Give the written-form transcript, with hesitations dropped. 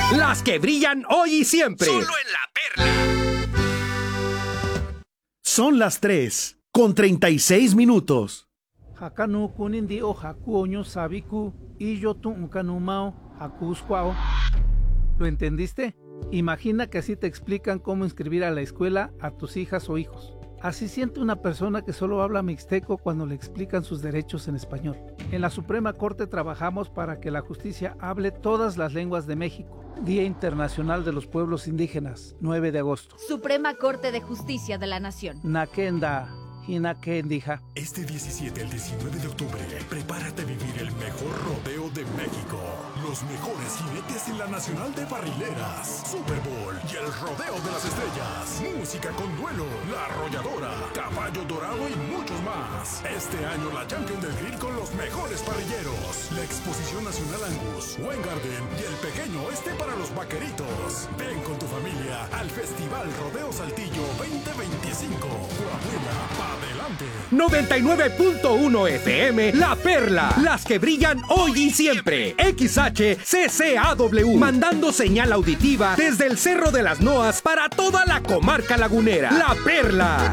Las que brillan hoy y siempre. Solo en La Perla. Son las 3:36. Hakanu kunindi o hakuoño sabiku y yo tu unkanumao hakuscuao. ¿Lo entendiste? Imagina que así te explican cómo inscribir a la escuela a tus hijas o hijos. Así siente una persona que solo habla mixteco cuando le explican sus derechos en español. En la Suprema Corte trabajamos para que la justicia hable todas las lenguas de México. Día Internacional de los Pueblos Indígenas, 9 de agosto. Suprema Corte de Justicia de la Nación. Nakenda, Hinakendija. Este 17 al 19 de octubre, prepárate a vivir el mejor rodeo de México. Los mejores jinetes en la Nacional de Barrileras, Super Bowl y el Rodeo de las Estrellas. Música con duelo, La Arrolladora, Caballo Dorado y muchos más. Este año la Champion del Grill con los mejores parrilleros. La Exposición Nacional Angus, Weingarten y el Pequeño Oeste para los vaqueritos. Ven con tu familia al Festival Rodeo Saltillo 2025. Coahuila, pa' adelante. 99.1 FM, La Perla. Las que brillan hoy y siempre. XHCCAW. Mandando señal auditiva desde el Cerro de las Noas para toda la comarca lagunera. La Perla.